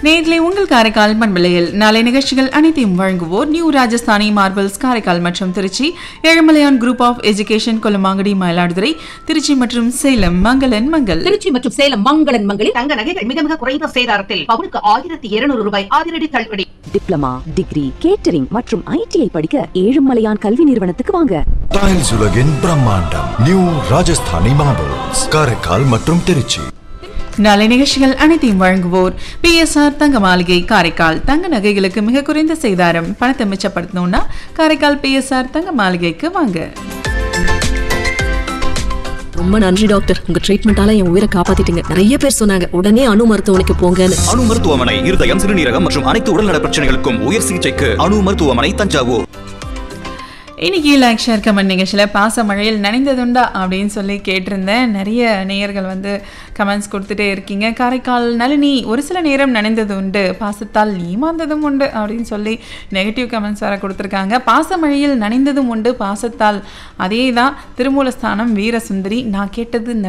நேரிலே உங்கள் காரைக்கால் பண்பலையில் நாளை நிகழ்ச்சிகள் அனைத்தையும் வழங்குவோர் நியூ ராஜஸ்தானி மார்பிள்ஸ் காரைக்கால் மற்றும் Trichy, Ezhumalaiyan group of education Kollamangudi Mayiladuthurai, Trichy மற்றும் சேலம் மங்களன் மங்கள். திருச்சி மற்றும் சேலம் மங்களன் மங்களில் தங்க நகைகள் மிக மிக குறைந்த சேதாரத்தில் பவுனுக்கு 1200 ரூபாய் அதிரடி தள்ளுபடி. டிப்ளமா, டிகிரி, கேட்டரிங் மற்றும் ITI படிக்க ஏழுமலையான் கல்வி நிறுவனத்துக்கு வாங்க. டைல்ஸ் உலகின் பிரம்மாண்டம் நியூ ராஜஸ்தானி மார்பிள்ஸ் காரைக்கால் மற்றும் திருச்சி. நாளை நிகழ்ச்சிகள் அனைத்தையும் வழங்குவோர் PSR தங்க மாளிகை காரைக்கால். தங்க நகைகளுக்கு மிக குறைந்த சேதாரம். பணத்தை மிச்சப்படுத்தணும்னா காரைக்கால் PSR தங்க மாளிகைக்கு வாங்க. ரொம்ப நன்றி டாக்டர், உங்க ட்ரீட்மெண்டால என் உயிரை காப்பாத்திட்டீங்க. நிறைய பேர் சொன்னாங்க உடனே அணு மருத்துவமனைக்கு போங்கன்னு. அணு மருத்துவமனை இருதயம், சிறுநீரகம் மற்றும் அனைத்து உடல்நல பிரச்சனைகளுக்கும் உயர் சிகிச்சைக்கு அணு மருத்துவமனை தஞ்சாவூர். இன்னைக்கு லைக் ஷேர் கமெண்ட் நிகழ்ச்சியில் பாச மழையில் நனைந்ததுண்டா அப்படின்னு சொல்லி கேட்டிருந்தேன். நிறைய நேயர்கள் கமெண்ட்ஸ் கொடுத்துட்டே இருக்கீங்க. காரைக்கால் நளினி, ஒரு சில நேரம் நனைந்தது உண்டு, பாசத்தால் ஏமாந்ததும் உண்டு அப்படின்னு சொல்லி நெகட்டிவ் கமெண்ட்ஸ் வேறு கொடுத்துருக்காங்க. பாச மழையில் நனைந்ததும் உண்டு, பாசத்தால். அதே தான் திருமூலஸ்தானம் வீரசுந்தரி, நான் கேட்டது